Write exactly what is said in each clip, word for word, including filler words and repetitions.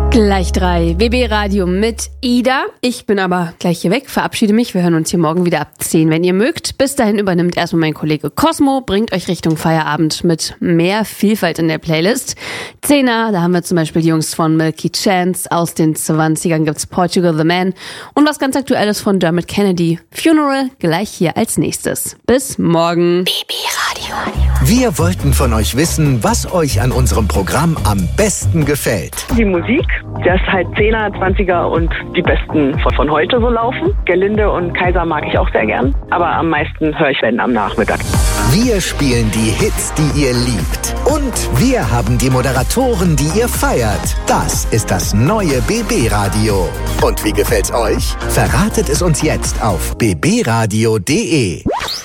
Gleich drei, B B Radio mit Ida. Ich bin aber gleich hier weg, verabschiede mich. Wir hören uns hier morgen wieder ab zehn, wenn ihr mögt. Bis dahin übernimmt erstmal mein Kollege Cosmo, bringt euch Richtung Feierabend mit mehr Vielfalt in der Playlist. Zehner, da haben wir zum Beispiel die Jungs von Milky Chance. Aus den zwanzigern gibt's Portugal the Man. Und was ganz Aktuelles von Dermot Kennedy. Funeral, gleich hier als nächstes. Bis morgen. B B Radio. Wir wollten von euch wissen, was euch an unserem Programm am besten gefällt. Die Musik, dass halt Zehner, Zwanziger und die besten von, von heute so laufen. Gerlinde und Kaiser mag ich auch sehr gern, aber am meisten höre ich wenn am Nachmittag. Wir spielen die Hits, die ihr liebt. Und wir haben die Moderatoren, die ihr feiert. Das ist das neue B B Radio. Und wie gefällt's euch? Verratet es uns jetzt auf b b radio punkt d e.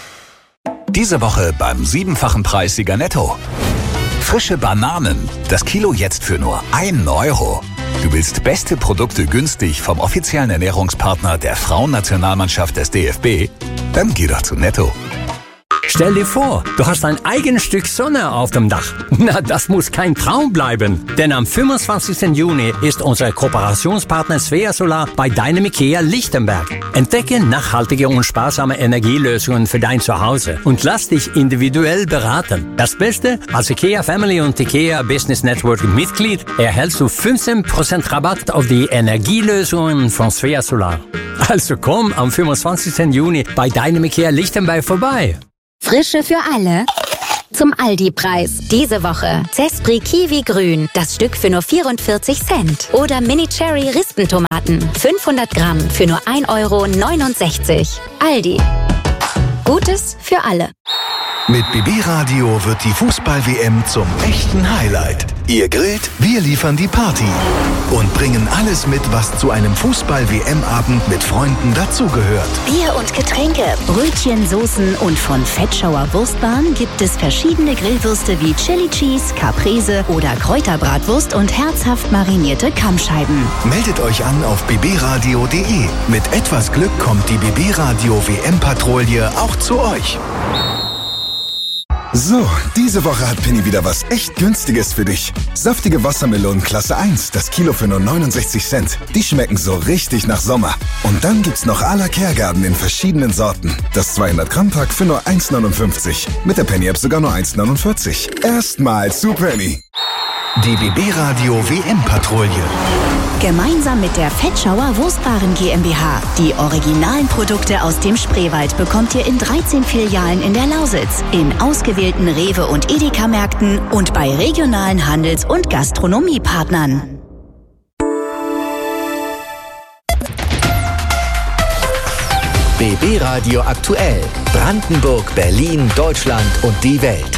Diese Woche beim siebenfachen Preis Sieger Netto. Frische Bananen. Das Kilo jetzt für nur ein Euro. Du willst beste Produkte günstig vom offiziellen Ernährungspartner der Frauennationalmannschaft des D F B? Dann geh doch zu Netto. Stell dir vor, du hast ein eigenes Stück Sonne auf dem Dach. Na, das muss kein Traum bleiben. Denn am fünfundzwanzigsten Juni ist unser Kooperationspartner Svea Solar bei deinem IKEA Lichtenberg. Entdecke nachhaltige und sparsame Energielösungen für dein Zuhause und lass dich individuell beraten. Das Beste, als IKEA Family und IKEA Business Network Mitglied erhältst du fünfzehn Prozent Rabatt auf die Energielösungen von Svea Solar. Also komm am fünfundzwanzigsten Juni bei deinem IKEA Lichtenberg vorbei. Frische für alle. Zum Aldi-Preis. Diese Woche Zespri Kiwi Grün, das Stück für nur vierundvierzig Cent. Oder Mini Cherry Rispentomaten, fünfhundert Gramm für nur ein Euro neunundsechzig. Aldi. Gutes für alle. Mit B B Radio wird die Fußball-W M zum echten Highlight. Ihr grillt, wir liefern die Party und bringen alles mit, was zu einem Fußball-W M-Abend mit Freunden dazugehört. Bier und Getränke, Brötchen, Soßen und von Fettschauer Wurstbahn gibt es verschiedene Grillwürste wie Chili Cheese, Caprese oder Kräuterbratwurst und herzhaft marinierte Kammscheiben. Meldet euch an auf b b radio punkt d e. Mit etwas Glück kommt die B B Radio W M-Patrouille auch zu euch. So, diese Woche hat Penny wieder was echt Günstiges für dich. Saftige Wassermelonen Klasse eins, das Kilo für nur neunundsechzig Cent. Die schmecken so richtig nach Sommer. Und dann gibt's noch à la Kehrgarten in verschiedenen Sorten. Das zweihundert Gramm Pack für nur eins neunundfünfzig. Mit der Penny App sogar nur eins neunundvierzig. Erstmal zu Penny. Die B B Radio W M-Patrouille. Gemeinsam mit der Fettschauer Wurstwaren GmbH. Die originalen Produkte aus dem Spreewald bekommt ihr in dreizehn Filialen in der Lausitz, in ausgewählten Rewe- und Edeka-Märkten und bei regionalen Handels- und Gastronomiepartnern. B B Radio aktuell. Brandenburg, Berlin, Deutschland und die Welt.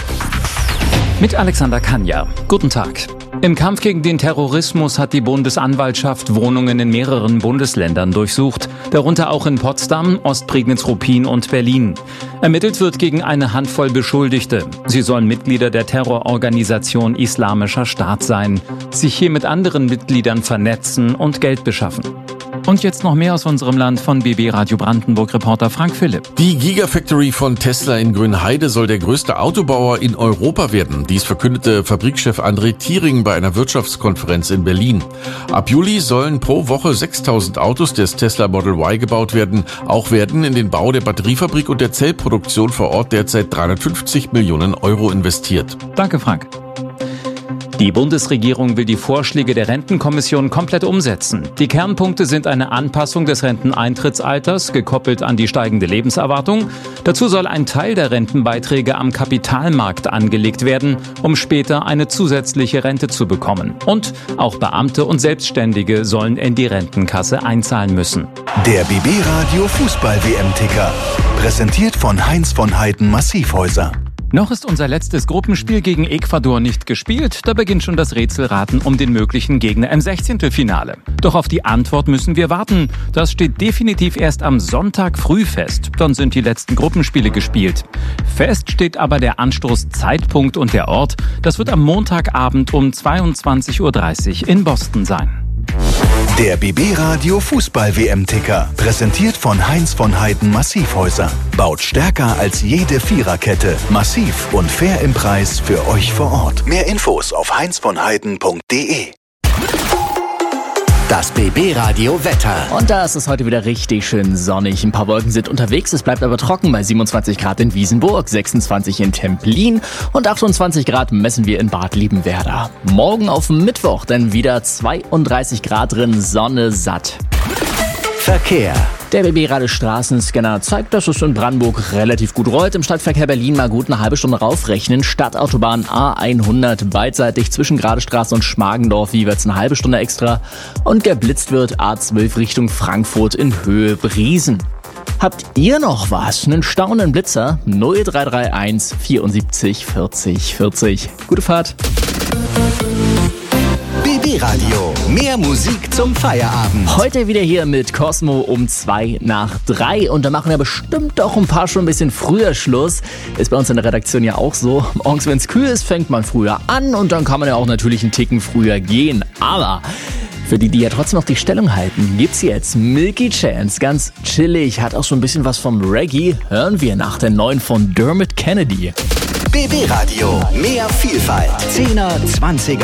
Mit Alexander Kanja. Guten Tag. Im Kampf gegen den Terrorismus hat die Bundesanwaltschaft Wohnungen in mehreren Bundesländern durchsucht, darunter auch in Potsdam, Ostprignitz-Ruppin und Berlin. Ermittelt wird gegen eine Handvoll Beschuldigte. Sie sollen Mitglieder der Terrororganisation Islamischer Staat sein, sich hier mit anderen Mitgliedern vernetzen und Geld beschaffen. Und jetzt noch mehr aus unserem Land von B B Radio Brandenburg-Reporter Frank Philipp. Die Gigafactory von Tesla in Grünheide soll der größte Autobauer in Europa werden. Dies verkündete Fabrikchef André Thiering bei einer Wirtschaftskonferenz in Berlin. Ab Juli sollen pro Woche sechstausend Autos des Tesla Model Y gebaut werden. Auch werden in den Bau der Batteriefabrik und der Zellproduktion vor Ort derzeit dreihundertfünfzig Millionen Euro investiert. Danke, Frank. Die Bundesregierung will die Vorschläge der Rentenkommission komplett umsetzen. Die Kernpunkte sind eine Anpassung des Renteneintrittsalters, gekoppelt an die steigende Lebenserwartung. Dazu soll ein Teil der Rentenbeiträge am Kapitalmarkt angelegt werden, um später eine zusätzliche Rente zu bekommen. Und auch Beamte und Selbstständige sollen in die Rentenkasse einzahlen müssen. Der B B Radio Fußball-W M-Ticker. Präsentiert von Heinz von Heiden Massivhäuser. Noch ist unser letztes Gruppenspiel gegen Ecuador nicht gespielt. Da beginnt schon das Rätselraten um den möglichen Gegner im Sechzehntelfinale. Doch auf die Antwort müssen wir warten. Das steht definitiv erst am Sonntag früh fest. Dann sind die letzten Gruppenspiele gespielt. Fest steht aber der Anstoßzeitpunkt und der Ort. Das wird am Montagabend um zweiundzwanzig Uhr dreißig in Boston sein. Der B B Radio Fußball-W M-Ticker. Präsentiert von Heinz von Heiden Massivhäuser. Baut stärker als jede Viererkette. Massiv und fair im Preis für euch vor Ort. Mehr Infos auf heinz von heiden punkt d e. Das B B-Radio Wetter. Und da ist es heute wieder richtig schön sonnig. Ein paar Wolken sind unterwegs, es bleibt aber trocken bei siebenundzwanzig Grad in Wiesenburg, sechsundzwanzig in Templin und achtundzwanzig Grad messen wir in Bad Liebenwerda. Morgen auf Mittwoch dann wieder zweiunddreißig Grad drin, Sonne satt. Verkehr. Der B B-Radio Straßenscanner zeigt, dass es in Brandenburg relativ gut rollt. Im Stadtverkehr Berlin mal gut eine halbe Stunde raufrechnen. Stadtautobahn A hundert beidseitig zwischen Gradestraße und Schmargendorf jeweils eine halbe Stunde extra. Und geblitzt wird A zwölf Richtung Frankfurt in Höhe Briesen. Habt ihr noch was? Einen staunenden Blitzer? null drei drei eins vierundsiebzig vierzig vierzig. Gute Fahrt. B B-Radio. Mehr Musik zum Feierabend. Heute wieder hier mit Cosmo um zwei nach drei. Und da machen wir bestimmt doch ein paar schon ein bisschen früher Schluss. Ist bei uns in der Redaktion ja auch so. Morgens, wenn es kühl ist, fängt man früher an. Und dann kann man ja auch natürlich einen Ticken früher gehen. Aber für die, die ja trotzdem noch die Stellung halten, gibt's jetzt Milky Chance. Ganz chillig, hat auch so ein bisschen was vom Reggae. Hören wir nach der neuen von Dermot Kennedy. B B-Radio. Mehr Vielfalt. Zehner, Zwanziger